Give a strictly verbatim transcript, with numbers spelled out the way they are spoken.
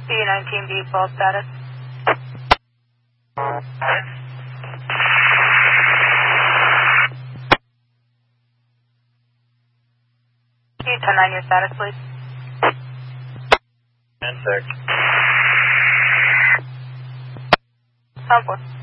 B nineteen B, fault status. Can you ten nine your status, please? ten six. ten four.